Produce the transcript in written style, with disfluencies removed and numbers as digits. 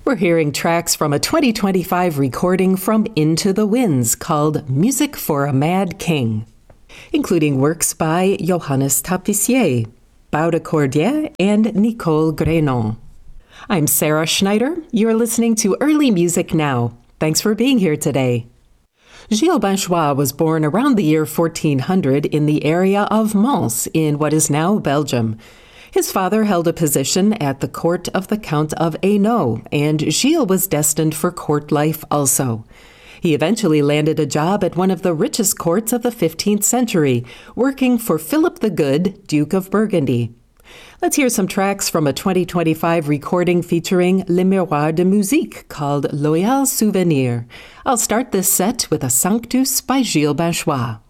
We're hearing tracks from a 2025 recording from Into the Winds called Music for a Mad King, including works by Johannes Tapissier, Baude Cordier, and Nicole Grenon. I'm Sarah Schneider. You're listening to Early Music Now. Thanks for being here today. Gilles Binchois was born around the year 1400 in the area of Mons in what is now Belgium. His father held a position at the court of the Count of Hainaut, and Gilles was destined for court life also. He eventually landed a job at one of the richest courts of the 15th century, working for Philip the Good, Duke of Burgundy. Let's hear some tracks from a 2025 recording featuring Le Miroir de Musique called Loyal Souvenir. I'll start this set with a Sanctus by Gilles Binchois.